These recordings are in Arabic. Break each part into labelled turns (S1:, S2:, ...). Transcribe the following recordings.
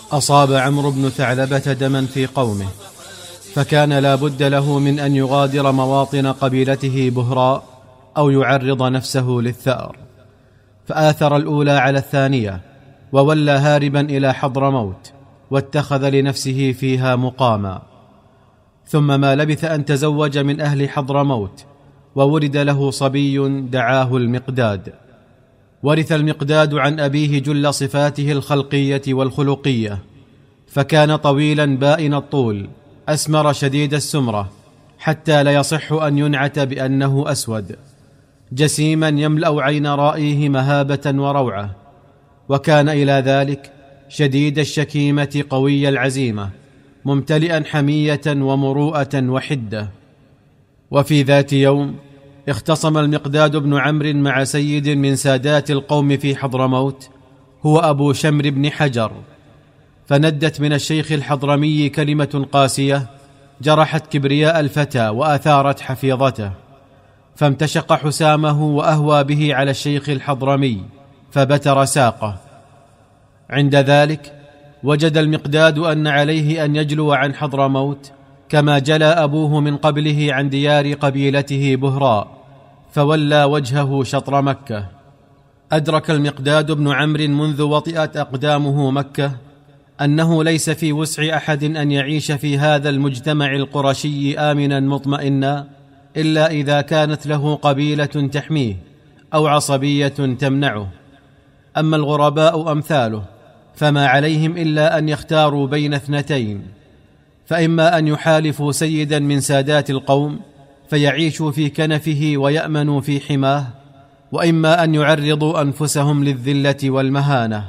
S1: أصاب عمرو بن ثعلبة دما في قومه، فكان لا بد له من أن يغادر مواطن قبيلته بهراء أو يعرض نفسه للثأر، فآثر الأولى على الثانية، وولى هاربا إلى حضرموت، واتخذ لنفسه فيها مقاما. ثم ما لبث أن تزوج من أهل حضرموت، وولد له صبي دعاه المقداد. ورث المقداد عن أبيه جل صفاته الخلقية والخلقية، فكان طويلا بائن الطول، أسمر شديد السمرة، حتى لا يصح أن ينعت بأنه أسود، جسيما يملأ عين رائيه مهابة وروعة، وكان إلى ذلك شديد الشكيمة قوي العزيمة، ممتلئا حمية ومروءة وحدة. وفي ذات يوم اختصم المقداد بن عمرو مع سيد من سادات القوم في حضرموت، هو أبو شمر بن حجر، فندت من الشيخ الحضرمي كلمة قاسية جرحت كبرياء الفتى وأثارت حفيظته، فامتشق حسامه وأهوى به على الشيخ الحضرمي فبتر ساقه. عند ذلك وجد المقداد أن عليه أن يجلو عن حضرموت كما جلى أبوه من قبله عن ديار قبيلته بهراء، فولى وجهه شطر مكة. أدرك المقداد بن عمرو منذ وطئت أقدامه مكة أنه ليس في وسع أحد أن يعيش في هذا المجتمع القرشي آمنا مطمئنا إلا إذا كانت له قبيلة تحميه أو عصبية تمنعه. أما الغرباء أمثاله فما عليهم إلا أن يختاروا بين اثنتين، فإما أن يحالفوا سيدا من سادات القوم فيعيشوا في كنفه ويأمنوا في حماه، وإما أن يعرضوا أنفسهم للذلة والمهانة.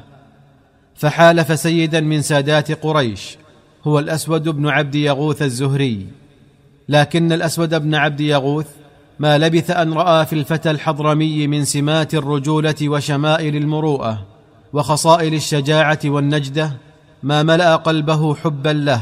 S1: فحالف سيدا من سادات قريش هو الأسود بن عبد يغوث الزهري، لكن الأسود بن عبد يغوث ما لبث أن رأى في الفتى الحضرمي من سمات الرجولة وشمائل المروءة وخصائل الشجاعة والنجدة ما ملأ قلبه حبا له،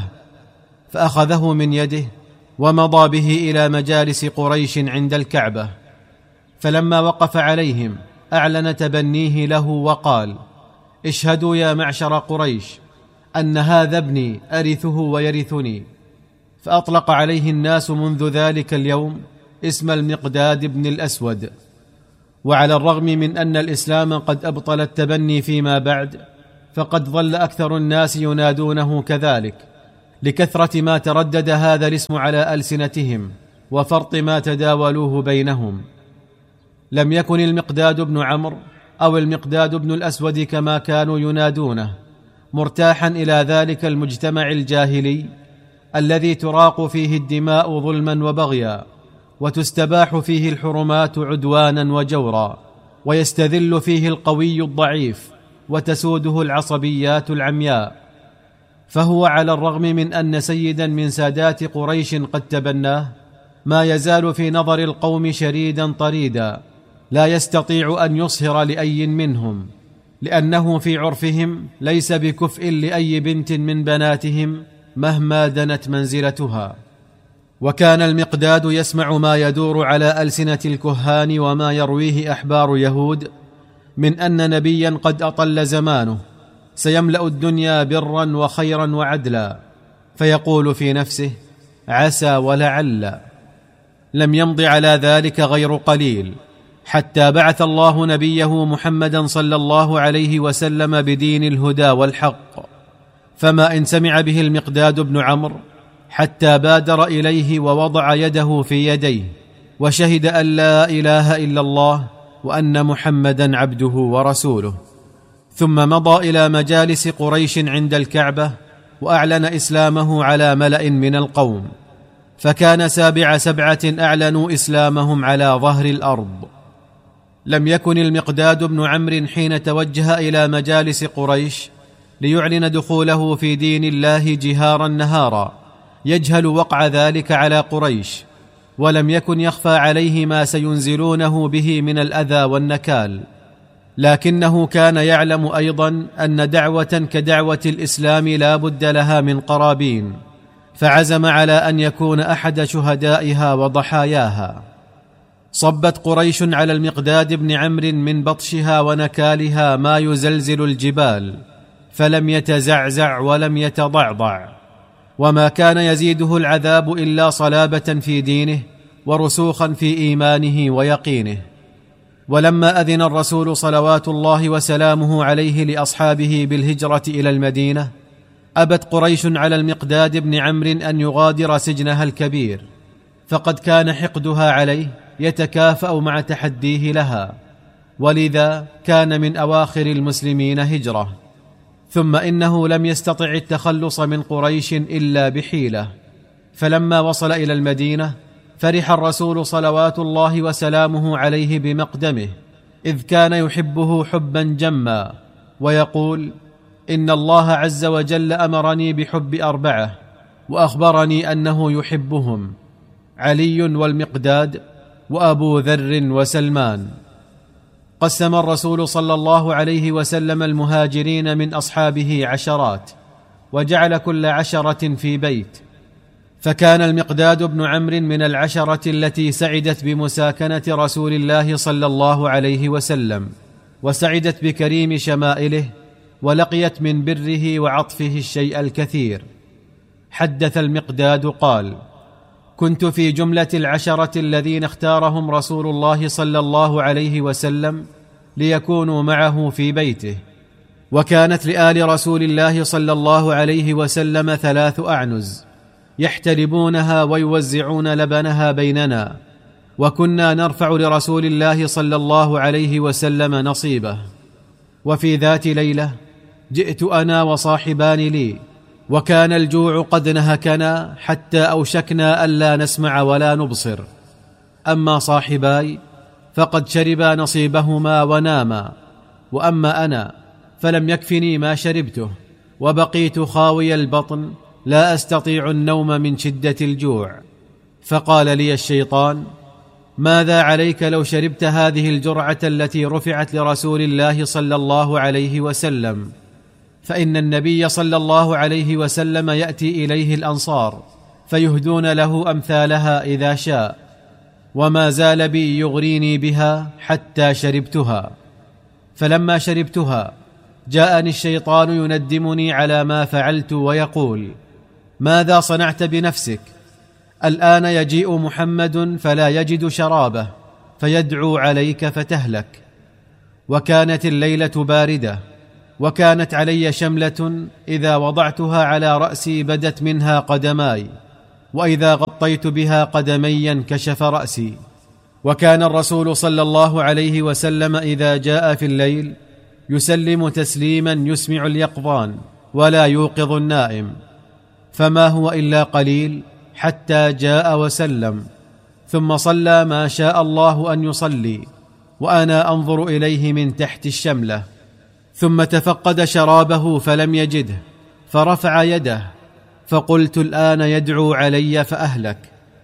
S1: فأخذه من يده ومضى به إلى مجالس قريش عند الكعبة، فلما وقف عليهم أعلن تبنيه له وقال: اشهدوا يا معشر قريش أن هذا ابني أرثه ويرثني. فأطلق عليه الناس منذ ذلك اليوم اسم المقداد بن الأسود. وعلى الرغم من أن الإسلام قد أبطل التبني فيما بعد، فقد ظل أكثر الناس ينادونه كذلك، لكثرة ما تردد هذا الاسم على ألسنتهم وفرط ما تداولوه بينهم. لم يكن المقداد بن عمرو أو المقداد بن الأسود كما كانوا ينادونه مرتاحا إلى ذلك المجتمع الجاهلي الذي تراق فيه الدماء ظلما وبغيا، وتستباح فيه الحرمات عدوانا وجورا، ويستذل فيه القوي الضعيف، وتسوده العصبيات العمياء. فهو على الرغم من أن سيدا من سادات قريش قد تبناه، ما يزال في نظر القوم شريدا طريدا، لا يستطيع أن يصهر لأي منهم، لأنه في عرفهم ليس بكفء لأي بنت من بناتهم مهما دنت منزلتها. وكان المقداد يسمع ما يدور على ألسنة الكهان وما يرويه أحبار يهود من أن نبيا قد أطل زمانه سيملأ الدنيا برا وخيرا وعدلا، فيقول في نفسه: عسى ولعل. لم يمض على ذلك غير قليل حتى بعث الله نبيه محمدا صلى الله عليه وسلم بدين الهدى والحق، فما إن سمع به المقداد بن عمرو حتى بادر إليه ووضع يده في يديه وشهد أن لا إله إلا الله وأن محمدا عبده ورسوله، ثم مضى إلى مجالس قريش عند الكعبة وأعلن إسلامه على ملأ من القوم، فكان سابع سبعة أعلنوا إسلامهم على ظهر الأرض. لم يكن المقداد بن عمرو حين توجه إلى مجالس قريش ليعلن دخوله في دين الله جهارا نهارا يجهل وقع ذلك على قريش، ولم يكن يخفى عليه ما سينزلونه به من الأذى والنكال، لكنه كان يعلم أيضا أن دعوة كدعوة الإسلام لا بد لها من قرابين، فعزم على أن يكون أحد شهدائها وضحاياها. صبت قريش على المقداد بن عمرو من بطشها ونكالها ما يزلزل الجبال، فلم يتزعزع ولم يتضعضع، وما كان يزيده العذاب إلا صلابة في دينه ورسوخا في إيمانه ويقينه. ولما أذن الرسول صلوات الله وسلامه عليه لأصحابه بالهجرة إلى المدينة، أبت قريش على المقداد بن عمرو أن يغادر سجنها الكبير، فقد كان حقدها عليه يتكافأ مع تحديه لها، ولذا كان من أواخر المسلمين هجرة. ثم إنه لم يستطع التخلص من قريش إلا بحيلة، فلما وصل إلى المدينة فرح الرسول صلوات الله وسلامه عليه بمقدمه، إذ كان يحبه حبا جما، ويقول: إن الله عز وجل أمرني بحب 4 وأخبرني أنه يحبهم: علي والمقداد وأبو ذر وسلمان. قسم الرسول صلى الله عليه وسلم المهاجرين من أصحابه 10، وجعل كل 10 في بيت، فكان المقداد بن عمرو من 10 التي سعدت بمساكنة رسول الله صلى الله عليه وسلم، وسعدت بكريم شمائله، ولقيت من بره وعطفه الشيء الكثير. حدث المقداد قال: كنت في جملة 10 الذين اختارهم رسول الله صلى الله عليه وسلم ليكونوا معه في بيته، وكانت لآل رسول الله صلى الله عليه وسلم 3 أعنز يحتلبونها ويوزعون لبنها بيننا، وكنا نرفع لرسول الله صلى الله عليه وسلم نصيبه. وفي ذات ليلة جئت أنا وصاحبان لي، وكان الجوع قد نهكنا حتى أوشكنا ألا نسمع ولا نبصر. أما صاحباي فقد شربا نصيبهما وناما، وأما أنا فلم يكفني ما شربته، وبقيت خاوي البطن لا أستطيع النوم من شدة الجوع. فقال لي الشيطان: ماذا عليك لو شربت هذه الجرعة التي رفعت لرسول الله صلى الله عليه وسلم؟ فإن النبي صلى الله عليه وسلم يأتي إليه الأنصار فيهدون له أمثالها إذا شاء، وما زال بي يغريني بها حتى شربتها. فلما شربتها جاءني الشيطان يندمني على ما فعلت ويقول: ماذا صنعت بنفسك؟ الآن يجيء محمد فلا يجد شرابه فيدعو عليك فتهلك. وكانت الليلة باردة، وكانت علي شملة إذا وضعتها على رأسي بدت منها قدماي، وإذا غطيت بها قدمي انكشف رأسي. وكان الرسول صلى الله عليه وسلم إذا جاء في الليل يسلم تسليما يسمع اليقظان ولا يوقظ النائم، فما هو إلا قليل حتى جاء وسلم، ثم صلى ما شاء الله أن يصلي، وأنا أنظر إليه من تحت الشملة. ثم تفقد شرابه فلم يجده، فرفع يده، فقلت: الآن يدعو علي فأهلك.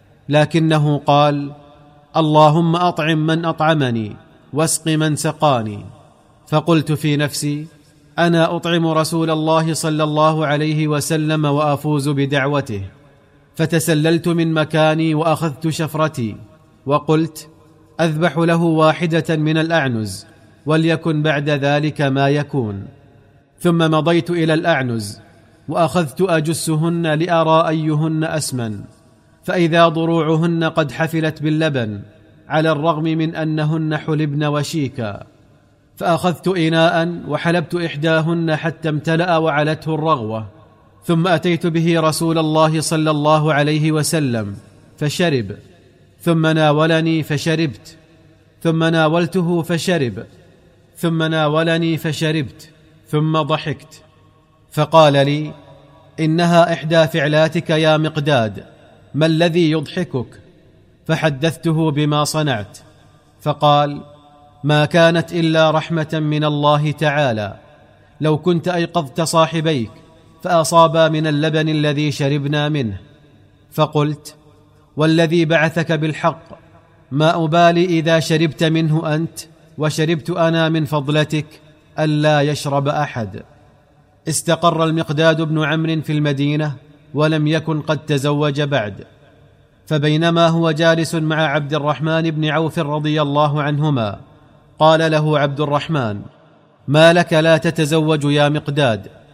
S1: لكنه قال: اللهم أطعم من أطعمني واسق من سقاني. فقلت في نفسي: أنا أطعم رسول الله صلى الله عليه وسلم وأفوز بدعوته. فتسللت من مكاني وأخذت شفرتي، وقلت: أذبح له 1 من الأعنز، وليكن بعد ذلك ما يكون. ثم مضيت إلى الأعنز وأخذت أجسهن لأرى أيهن أسمن، فإذا ضروعهن قد حفلت باللبن، على الرغم من أنهن حلبن وشيكا. فأخذت إناء وحلبت إحداهن حتى امتلأ وعلته الرغوة، ثم أتيت به رسول الله صلى الله عليه وسلم فشرب، ثم ناولني فشربت، ثم ناولته فشرب، ثم ناولني فشربت، ثم ضحكت. فقال لي: إنها إحدى فعلاتك يا مقداد، ما الذي يضحكك؟ فحدثته بما صنعت، فقال: ما كانت إلا رحمة من الله تعالى، لو كنت أيقظت صاحبيك فأصابا من اللبن الذي شربنا منه. فقلت: والذي بعثك بالحق، ما أبالي إذا شربت منه أنت وشربت أنا من فضلتك ألا يشرب أحد. استقر المقداد بن عمرو في المدينة ولم يكن قد تزوج بعد، فبينما هو جالس مع عبد الرحمن بن عوف رضي الله عنهما قال له عبد الرحمن: ما لك لا تتزوج يا مقداد؟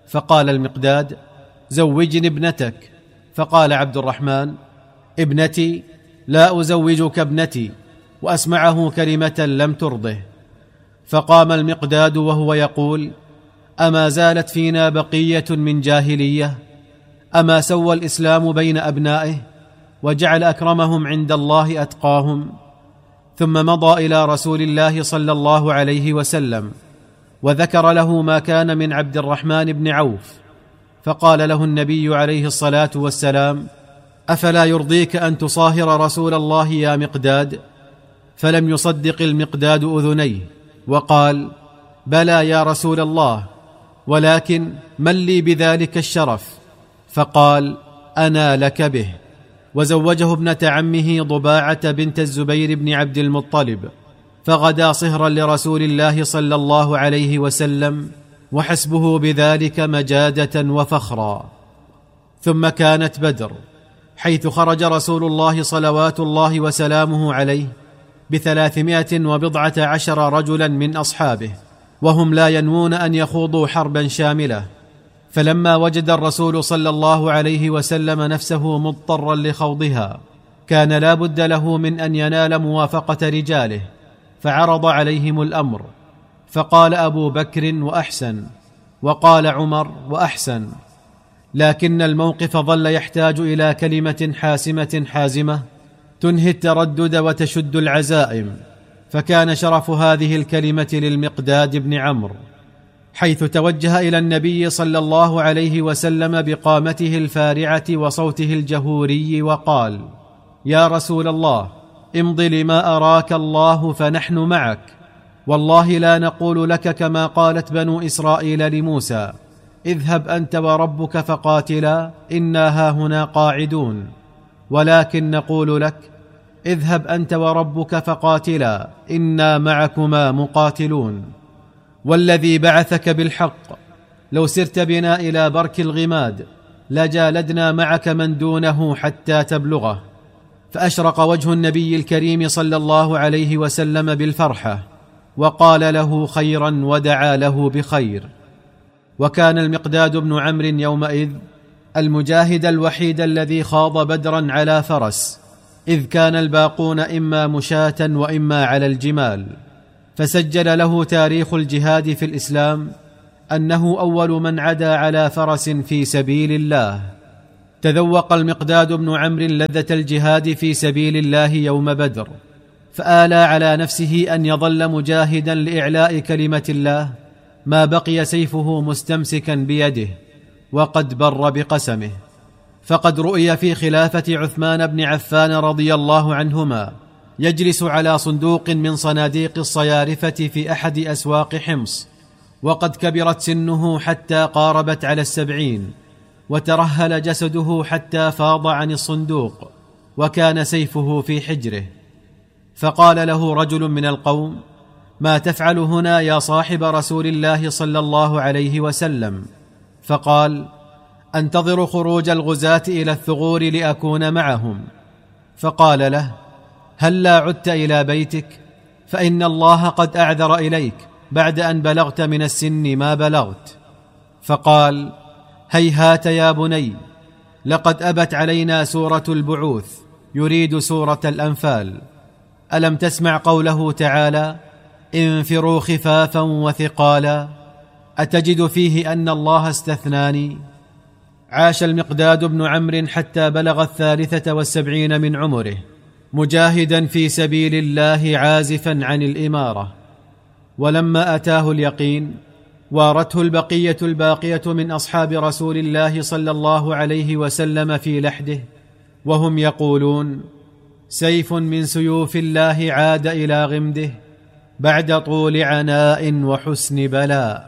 S1: فقال المقداد: زوجني ابنتك. فقال عبد الرحمن: ابنتي؟ لا أزوجك ابنتي. وأسمعه كلمة لم ترضه. فقام المقداد وهو يقول: أما زالت فينا بقية من جاهلية؟ أما سوى الإسلام بين أبنائه وجعل أكرمهم عند الله أتقاهم؟ ثم مضى إلى رسول الله صلى الله عليه وسلم وذكر له ما كان من عبد الرحمن بن عوف. فقال له النبي عليه الصلاة والسلام: أفلا يرضيك أن تصاهر رسول الله يا مقداد؟ فلم يصدق المقداد أذنيه وقال: بلى يا رسول الله، ولكن من لي بذلك الشرف؟ فقال: أنا لك به. وزوجه ابنة عمه ضباعة بنت الزبير بن عبد المطلب، فغدا صهرا لرسول الله صلى الله عليه وسلم، وحسبه بذلك مجادة وفخرا. ثم كانت بدر، حيث خرج رسول الله صلوات الله وسلامه عليه ب314 رجلا من أصحابه، وهم لا ينوون أن يخوضوا حربا شاملة. فلما وجد الرسول صلى الله عليه وسلم نفسه مضطرا لخوضها، كان لا بد له من أن ينال موافقة رجاله، فعرض عليهم الأمر، فقال أبو بكر: وأحسن، وقال عمر: وأحسن. لكن الموقف ظل يحتاج إلى كلمة حاسمة حازمة تنهي التردد وتشد العزائم، فكان شرف هذه الكلمة للمقداد بن عمرو، حيث توجه إلى النبي صلى الله عليه وسلم بقامته الفارعة وصوته الجهوري وقال: يا رسول الله، امض لما أراك الله فنحن معك، والله لا نقول لك كما قالت بنو إسرائيل لموسى: اذهب أنت وربك فقاتلا إنا هاهنا قاعدون، ولكن نقول لك: اذهب أنت وربك فقاتلا إنا معكما مقاتلون، والذي بعثك بالحق لو سرت بنا إلى برك الغماد لجالدنا معك من دونه حتى تبلغه. فأشرق وجه النبي الكريم صلى الله عليه وسلم بالفرحة، وقال له خيرا ودعا له بخير. وكان المقداد بن عمرو يومئذ المجاهد الوحيد الذي خاض بدرا على فرس، إذ كان الباقون إما مشاة وإما على الجمال. فسجل له تاريخ الجهاد في الإسلام أنه أول من عدا على فرس في سبيل الله. تذوق المقداد بن عمرو لذة الجهاد في سبيل الله يوم بدر، فآلى على نفسه أن يظل مجاهدا لإعلاء كلمة الله ما بقي سيفه مستمسكا بيده، وقد بر بقسمه. فقد رؤي في خلافة عثمان بن عفان رضي الله عنهما يجلس على صندوق من صناديق الصيارفة في أحد أسواق حمص، وقد كبرت سنه حتى قاربت على 70، وترهل جسده حتى فاض عن الصندوق، وكان سيفه في حجره. فقال له رجل من القوم: ما تفعل هنا يا صاحب رسول الله صلى الله عليه وسلم؟ فقال: أنتظر خروج الغزاة إلى الثغور لأكون معهم. فقال له: هلا عدت إلى بيتك؟ فإن الله قد أعذر إليك بعد أن بلغت من السن ما بلغت. فقال: هيهات يا بني، لقد أبت علينا سورة البعوث، يريد سورة الأنفال. ألم تسمع قوله تعالى: انفروا خفافا وثقالا؟ أتجد فيه أن الله استثناني؟ عاش المقداد بن عمرو حتى بلغ 73 من عمره، مجاهدا في سبيل الله عازفا عن الإمارة. ولما أتاه اليقين وارته البقية الباقية من أصحاب رسول الله صلى الله عليه وسلم في لحده، وهم يقولون: سيف من سيوف الله عاد إلى غمده بعد طول عناء وحسن بلاء.